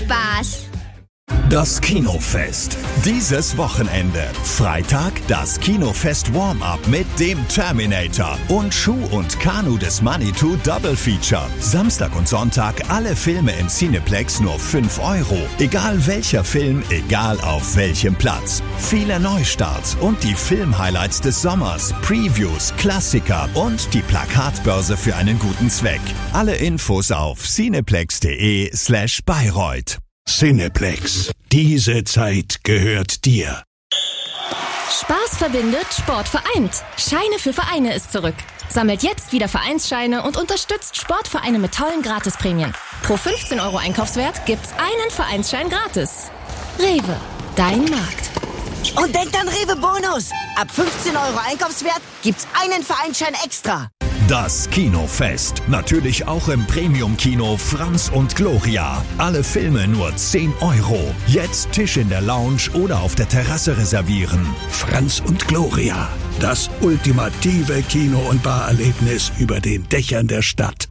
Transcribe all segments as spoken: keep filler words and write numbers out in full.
Spaß. Das Kinofest. Dieses Wochenende. Freitag das Kinofest Warm-Up mit dem Terminator und Schuh und Kanu des Manitou Double Feature. Samstag und Sonntag alle Filme im Cineplex nur fünf Euro. Egal welcher Film, egal auf welchem Platz. Viele Neustarts und die Filmhighlights des Sommers, Previews, Klassiker und die Plakatbörse für einen guten Zweck. Alle Infos auf cineplex.de slash Bayreuth. Cineplex. Diese Zeit gehört dir. Spaß verbindet, Sport vereint. Scheine für Vereine ist zurück. Sammelt jetzt wieder Vereinsscheine und unterstützt Sportvereine mit tollen Gratisprämien. Pro fünfzehn Euro Einkaufswert gibt's einen Vereinsschein gratis. Rewe, dein Markt. Und denkt an Rewe Bonus. Ab fünfzehn Euro Einkaufswert gibt's einen Vereinsschein extra. Das Kinofest. Natürlich auch im Premium-Kino Franz und Gloria. Alle Filme nur zehn Euro. Jetzt Tisch in der Lounge oder auf der Terrasse reservieren. Franz und Gloria. Das ultimative Kino- und Barerlebnis über den Dächern der Stadt.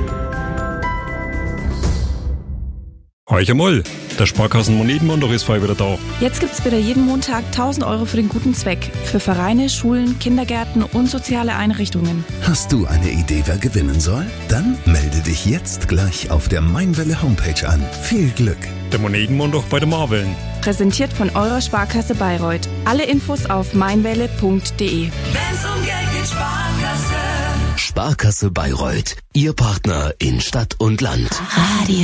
Heuche Moll, der Sparkassen-Monetenmontag ist frei wieder da. Jetzt gibt's wieder jeden Montag tausend Euro für den guten Zweck. Für Vereine, Schulen, Kindergärten und soziale Einrichtungen. Hast du eine Idee, wer gewinnen soll? Dann melde dich jetzt gleich auf der Mainwelle Homepage an. Viel Glück! Der Monetenmontag bei der Marveln. Präsentiert von eurer Sparkasse Bayreuth. Alle Infos auf mainwelle punkt de. Wenn's um Geld geht, Sparkasse. Sparkasse Bayreuth. Ihr Partner in Stadt und Land. Radio.